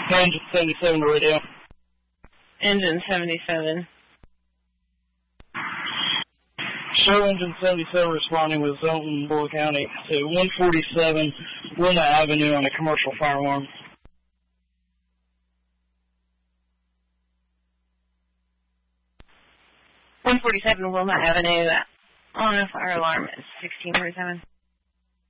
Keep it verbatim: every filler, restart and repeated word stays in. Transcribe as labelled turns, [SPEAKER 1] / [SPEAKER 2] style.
[SPEAKER 1] Engine seventy-seven to radio.
[SPEAKER 2] Engine seventy-seven.
[SPEAKER 1] Show Engine seventy-seven responding with Zolton, Bull County to one forty-seven Wilma Avenue on a commercial fire alarm.
[SPEAKER 2] one forty-seven Wilma Avenue on a fire alarm at sixteen forty-seven.